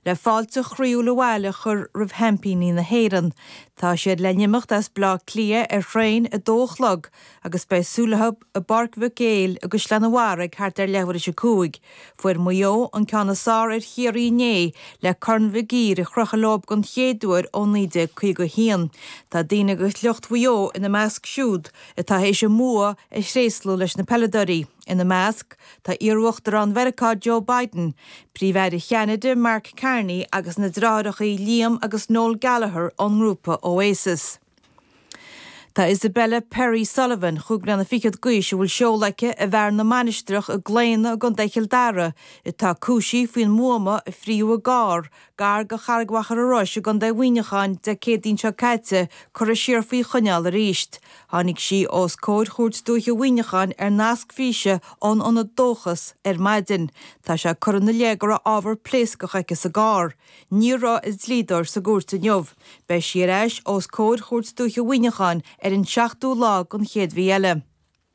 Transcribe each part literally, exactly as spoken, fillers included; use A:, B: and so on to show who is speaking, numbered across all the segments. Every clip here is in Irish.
A: le fáilte chríú le bhile chur rih hempíní na héireann. Tá siad le nimmecht as blá clia ar chrainn a dóchlog agus bei súlahab a barc bh géil agus le na bhharraig thart ar lehar se cúig. Fuair muo an ceanna sár ar chiaí né le corn bh gír a chruchalób gon chéadúir ó níide chuig go hían. Tá daine go leocht bhuio ina measc siúd a tá hééis se mua a sréislú leis na peledorí. Ina measc tá iarhuachtar an Vericá Joe Biden, príomhhead cheanada Mark Carney agus na dráidechaí Liam agus Noel Gallagher an grúpa Oasis. Tá Isabella Perry Sullivan chuig na fichad guis bhfuil seolaice a bhar na manistrach a gléine a gon deichil dara i tá cúsí faoin muama a phríú a gár, gar go chargwachar a rois a gon da bhuiinecháin de cédín seo caite chur a siar faoi chuneal a ríist. Hánig si os cóid chuirt dúcha bhuiinecháin ar nasc físe ón onna dóchas ar maidin. Tá se chur na légar a ábhar plés go chaice sa gár. Nírá is lídar sa gúirta neomh. Bei si eis os cóid chuirt dúcha bhuiinecháin ar in seachtú lá gon chéad bhí eile.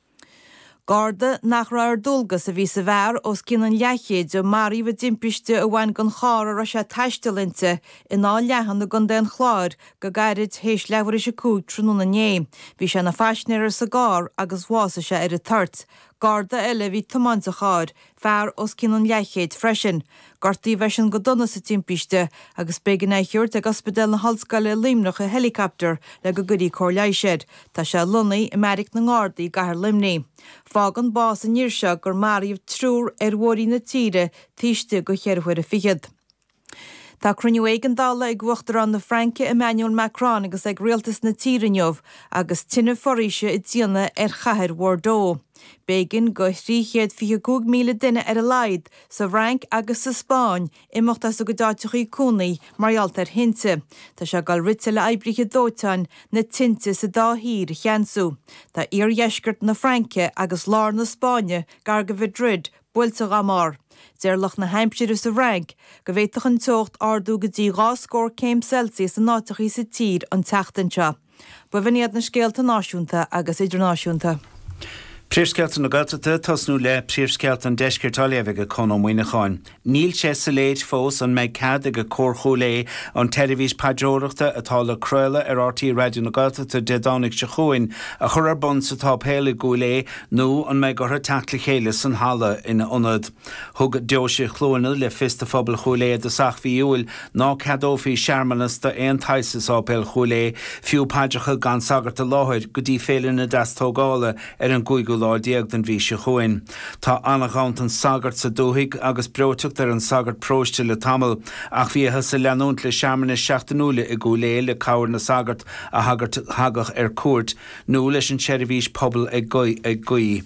A: Garda nach ra ar dulgas a bhí sa bhar os cin an leichéid o marí bh dimpiste a bhain gon chláir a se taistelinte in á lehan na gon den chláir go gairid hééis lehar se cúg trúna na né. Bhí se na feisnéir sa gár agus bhása se ar a tart. Garda eile bhí tomáinte cháir, fear os cin an leichéid freisin. Gartaí bheitsin go donna sa timpiste agus began éisiúirt ag ospidal na hallscoile limnach a helicopter le go godaí cóirleiseid. Tá se lunaí i meric na ngádaí gahar limnaí. Fágan bás a níorse gur maríomh trúr ar bhórí na tíre tíiste go chearhuiir a fichiad. Tá cruniú éigen dála ag ghuachtar an na Franke Emmanuel Macron agus ag rialtas na tíreneomh agus tinne foríise i dtíana ar chathir Bordeaux. Bégan go thríchéad fiche cúg míle duine ar a laid sa Frank agus sa Spáin imachtas a go dáiteach í cúnaí maraltar hinte. Tá se gal ritse le eibrithe dótein na tinte sa dáhír cheansú. Tá iarheisgurt na Franke agus lár na Spáine gar go Madrid builte ramár. Deirlach na Hampshire sa rank, go bhéiteach an tocht ardú go dtí dhá scór céim Celsius a náteachí sa tír an teachtainse. Ba bhíad na scéalta náisiúnta agus idirnáisiúnta.
B: Príomhscealta na Gailteachta tosnú le príomhscealta an deisceartáile go con ó Muoinecháin. Níl sé sa léid fós an méid cad ag go cóirchúlé an televís padróireachta atá le cruile ar R T Radio na Gailteachta de dánig se chuin a chur ar bun sa tápéile gúlé nó an méid gur teachla chéile san hala ina ionad. Thug deoise chlóna le fista phobal chúlé de sach fiúil ná cadófií searmanas de aon taisas ápéil chúlé fiú paideacha gan sagarta láthir go dtí féile na dastógála ar an gúigú lá diaag den bhí se chuin. Tá annachant an sagart sa dúthaigh agus breoteach ar an sagart próiste le tamil ach bhíthe sa leanúnt le seamanna seachtanúla i gúlé le cabhar na sagart a hagart hagach ar cuairt nó leis an seirbhís pobl ag gaí.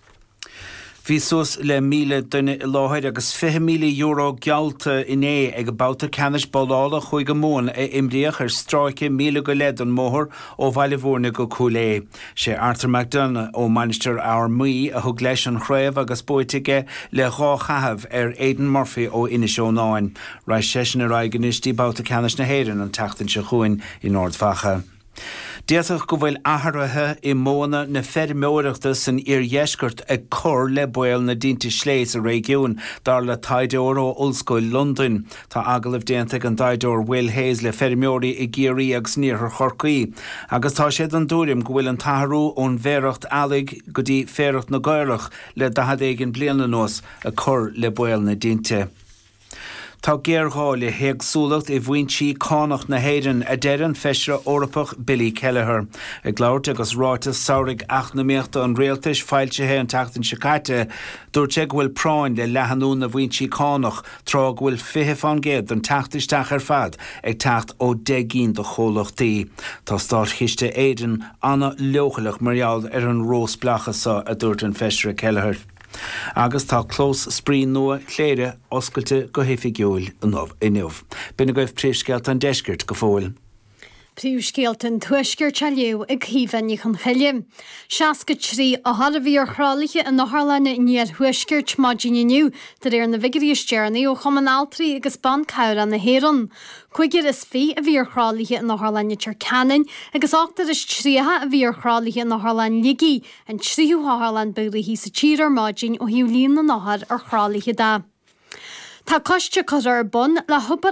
B: Bhí sus le míle duine i láthir agus fiche míle euro gealta iné ag bouta canis ballála chuig go mún a imríoch ar stráice míle go lead an móthir ó bhaile bhórna go cúlé. Sé Arthur McDonough ó Manister Our Mí a thug leis an chraibh agus buitige le dhá chahabh ar Aidan Murphy ó Inisónáin. Ráis sesin a raiganistí bouta canis na héireann an teachtain se chuin i Nordfacha. Déach go bhfuil athrathe i móna na fermóireachta san iarheisgurt ag cur le buil na dínta sléis a régiún dar le taideóir ó Ulscoil London. Tá agalah déanta an taideóir Will Hayes le fermóirí i ggéirí agus níorthar chorcaí. Agus tá séad an dúrim go bhfuil an tatharú ón bhéireacht alaigh go dtí féireacht na Gairleach le dahadéigin bliana nos a cur le buil na dínta. Tá géarháil héagsúlacht i bhaintí cánach na héireann a deireann feisre Orpach Billy Kelleher. Ag labhairt agus rátas saoraigh ach na míochta an réaltais fáiltethe an teachtain sicáite, dúirt ag bhfuil práin le lehanún na bhaintí cánach trá bhfuil fiche fan géad an teachtisteach ar fad ag teacht ó degín do cholachtaí. Tá stáit chiiste éideann anna leochalach marall ar an rós blachasa a dúirt an feisre Kelleher. Agus tá clós sprí nua chléire oscailte go héifigiúil inniuh. Bina goibh príomhscealta an deisceart go fóil.
C: Príomhscéalta tuaisceart te leo ag híhanne chun cheile. Seaca trí a hada bhí ar chrálaithe in na Harlanne níor thuaisceart maidíniu tar ar na vigaristearnaí ó chumanáltaí agus ban cabhra na héireann. Chuigir is fí a bhí ar chrálaithe in na Harlanne tar canan agus achtar is tríthe a bhí ar chrálaithe in na Harlanne ligí an tríú Harlanne beagla hí sa tír maidín ó hiú líon na náthar ar chrálaithe dá. Tá coiste chur ar bun le